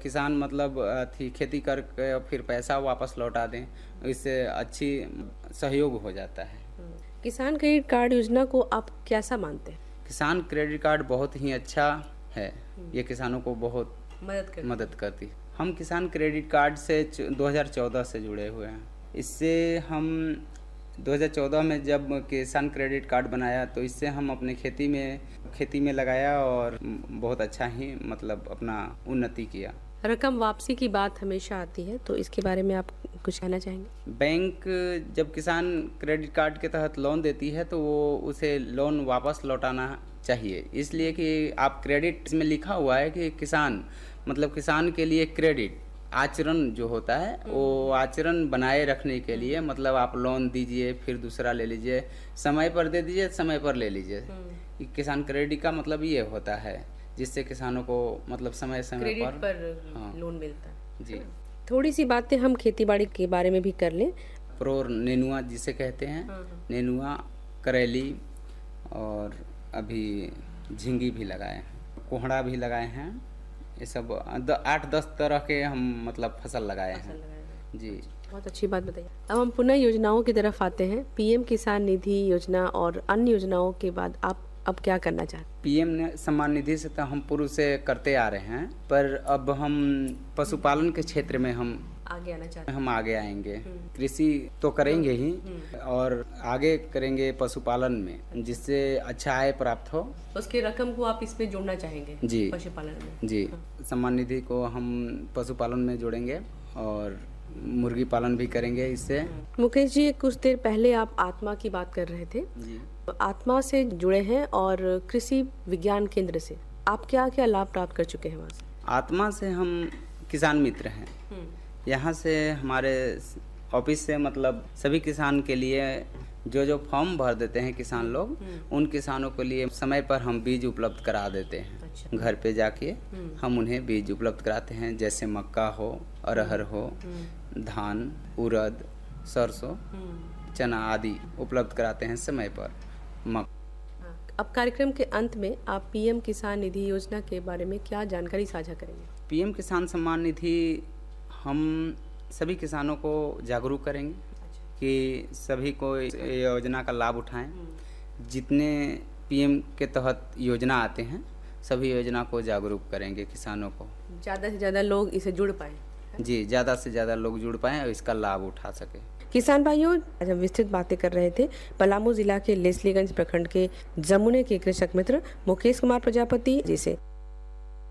किसान मतलब खेती करके फिर पैसा वापस लौटा दें, इससे अच्छी सहयोग हो जाता है। किसान क्रेडिट कार्ड योजना को आप कैसा मानते हैं? किसान क्रेडिट कार्ड बहुत ही अच्छा है, ये किसानों को बहुत मदद करती है। हम किसान क्रेडिट कार्ड से 2014 से जुड़े हुए हैं। इससे हम 2014 में जब किसान क्रेडिट कार्ड बनाया तो इससे हम अपने खेती में लगाया और बहुत अच्छा ही मतलब अपना उन्नति किया। रकम वापसी की बात हमेशा आती है, तो इसके बारे में आप कुछ कहना चाहेंगे? बैंक जब किसान क्रेडिट कार्ड के तहत लोन देती है तो वो उसे लोन वापस लौटाना चाहिए, इसलिए कि आप क्रेडिट में लिखा हुआ है कि किसान के लिए क्रेडिट आचरण जो होता है वो आचरण बनाए रखने के लिए मतलब आप लोन दीजिए, फिर दूसरा ले लीजिए, समय पर दे दीजिए, समय पर ले लीजिए। किसान क्रेडिट का मतलब ये होता है जिससे किसानों को मतलब समय पर हाँ, लोन मिलता है जी। थोड़ी सी बातें हम खेतीबाड़ी के बारे में भी कर लें। प्रोर नेनुआ जिसे कहते हैं, नेनुआ, करेली और अभी झिंगी भी लगाए हैं, कोहड़ा भी लगाए हैं। ये सब 8-10 तरह के हम मतलब फसल लगाए हैं जी। बहुत अच्छी बात बताइए। अब हम पुनः योजनाओं की तरफ आते हैं। पीएम किसान निधि योजना और अन्य योजनाओं के बाद आप अब क्या करना चाहते हैं? पीएम सम्मान निधि से तो हम पूर्व से करते आ रहे हैं, पर अब हम पशुपालन के क्षेत्र में हम आगे आना चाहते हैं। हम आगे आएंगे। कृषि तो करेंगे ही और आगे करेंगे पशुपालन में, जिससे अच्छा आय प्राप्त हो। उसके रकम को आप इसमें जोड़ना चाहेंगे? जी, पशुपालन में जी। सम्मान निधि को हम पशुपालन में जोड़ेंगे और मुर्गी पालन भी करेंगे इससे। मुकेश जी, कुछ देर पहले आप आत्मा की बात कर रहे थे जी। आत्मा से जुड़े हैं और कृषि विज्ञान केंद्र से आप क्या क्या लाभ प्राप्त कर चुके हैं वहाँ से? आत्मा से हम किसान मित्र हैं। यहाँ से हमारे ऑफिस से मतलब सभी किसान के लिए जो फॉर्म भर देते हैं किसान लोग, उन किसानों के लिए समय पर हम बीज उपलब्ध करा देते हैं। अच्छा। घर पे जाके हम उन्हें बीज उपलब्ध कराते हैं, जैसे मक्का हो, अरहर हो, धान, उड़द, सरसों, चना आदि उपलब्ध कराते हैं समय पर। अब कार्यक्रम के अंत में आप पीएम किसान निधि योजना के बारे में क्या जानकारी साझा करेंगे? पीएम किसान सम्मान निधि हम सभी किसानों को जागरूक करेंगे कि सभी को योजना का लाभ उठाएं। जितने पीएम के तहत योजना आते हैं सभी योजना को जागरूक करेंगे किसानों को, ज़्यादा से ज़्यादा लोग इसे जुड़ पाएँ। जी, ज़्यादा से ज़्यादा लोग जुड़ पाएँ और इसका लाभ उठा सके। किसान भाइयों, आज हम विस्तृत बातें कर रहे थे पलामू जिला के लेस्लीगंज प्रखंड के जमुने के कृषक मित्र मुकेश कुमार प्रजापति जी से।